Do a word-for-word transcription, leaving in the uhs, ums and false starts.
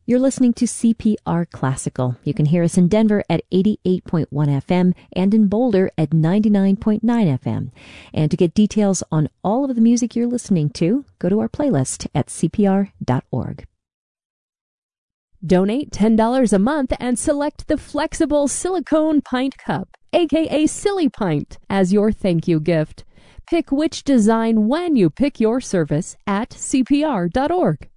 You're listening to C P R Classical. You can hear us in Denver at eighty-eight point one F M and in Boulder at ninety-nine point nine F M. And to get details on all of the music you're listening to, go to our playlist at C P R dot org. Donate ten dollars a month and select the flexible silicone pint cup, aka Silly Pint, as your thank you gift. Pick which design when you pick your service at C P R dot org.